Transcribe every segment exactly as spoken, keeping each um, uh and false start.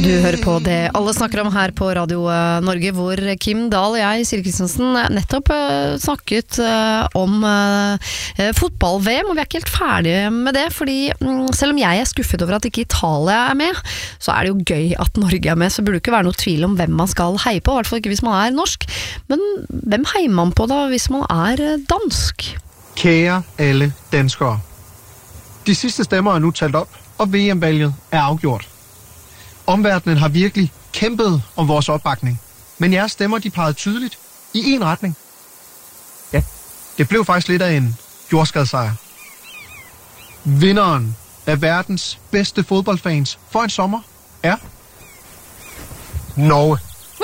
Du hører på det alle snakker om her på Radio Norge, hvor Kim Dahl og jeg, Siri Kristiansen, nettopp snakket om fotball-V M, og vi er ikke helt ferdige med det, fordi selv om jeg er skuffet over at ikke Italia er med, så er det jo gøy at Norge er med, så burde det ikke være noe tvil om hvem man skal heie på, i hvert fall ikke hvis man er norsk. Men hvem heier man på da, hvis man er dansk? Kære alle danskere. De sidste stemmer er nu talt op, og V M-valget er afgjort. Omverdenen har virkelig kæmpet om vores opbakning, men jeres stemmer de pegede tydeligt i en retning. Ja, det blev faktisk lidt af en jordskadssejr. Vinderen af verdens bedste fodboldfans for en sommer er Norge.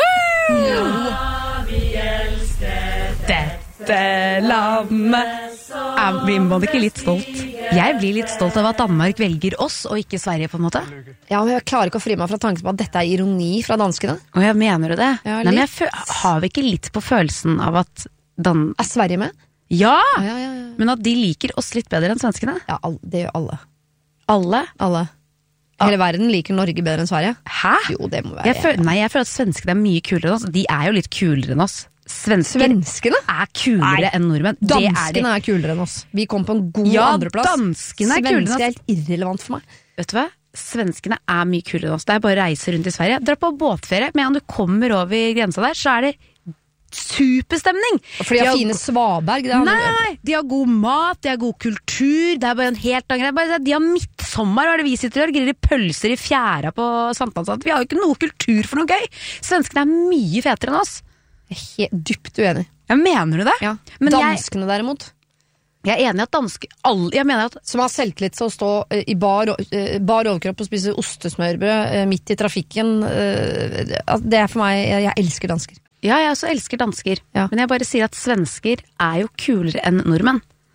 Ja, vi elsker dette landet. Ja, blir man ikke litt stolt? Jeg blir litt stolt av at Danmark velger oss, og ikke Sverige på en måte. Ja, men jeg klarer ikke å fri meg fra tanken på at dette er ironi fra danskene. Og jeg mener du det? Ja, Nei, men jeg har vi ikke litt på følelsen av at Dan... Er Sverige med? Ja! Ja, ja, ja, ja! Men at de liker oss litt bedre enn svenskene? Ja, det gjør alle. Alle? Alle. Hele verden liker Norge bedre enn Sverige. Hæ? Jo, det må være... Jeg føler, nei, jeg føler at svenskene er mye kulere enn oss. De er jo litt kulere enn oss. Svensker Svenskene? er kulere enn nordmenn. Danskene er, er kulere enn oss. Vi kom på en god ja, andreplass. Danskene er kulere enn oss. Svenske er helt irrelevant for meg. Vet du hva? Svenskene er mye kulere enn oss. Det er bare å reise rundt i Sverige. Dra på båtferie, men om du kommer over grensa der, så er det superstemning. For de har, de har fine svaberg. Nei, nei, nei, de har god mat, de har god kultur, det er bare en helt annen greie. De har midtsommer, hva er det vi sitter og gjør? Griller pølser i fjæra på Sankthansand. Vi har jo ikke noe kultur for noe gøy. Svenskene er mye fetere enn oss. Jeg er helt dypt uenig. Ja, mener du det? Ja. Men danskene jeg, derimot. Jeg er enig i at danske alle, jeg mener at som har selvtillit til å stå uh, i bar, uh, bar overkropp og spise ostesmørbrød uh, midt i trafikken. Uh, det er for meg, jeg, jeg elsker dansker. Ja, jeg også elsker dansker. Ja. Men jeg bare sier at svensker er jo kulere enn nordmenn.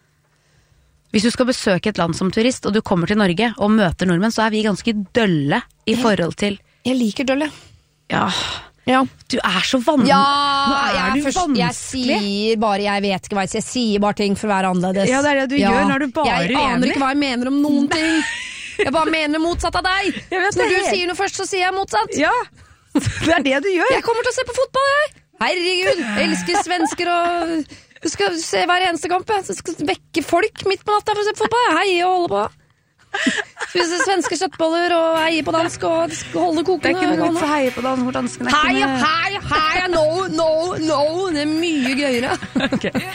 Hvis du skal besøke et land som turist, og du kommer til Norge og møter nordmenn, så er vi ganske dølle i forhold til... Jeg liker dølle. Ja... Ja. Du er så vanlig. Ja, Nå er jeg, du først, jeg sier bare jeg vet ikke hva jeg sier. Jeg sier bare ting for å være annerledes. Ja, det er det du ja. gjør når du bare Jeg aner enig. Ikke hva jeg mener om noen ting. Jeg bare mener motsatt av deg. Så når du helt... sier noe først, så sier jeg motsatt. Ja, det er det du gjør. Jeg kommer til å se på fotball, jeg. Herregud, jeg elsker svensker og du skal se hver eneste kamp. Jeg skal vekke folk midt på natta for å se på fotball. Jeg heier og holder på. Spise svenske kjøttboller og heie på dansk og holde kokene. Det er ikke noe godt å heie på dansk, danskene. Hei, hei, hei, no, no, no. Det er mye gøyere. Okay.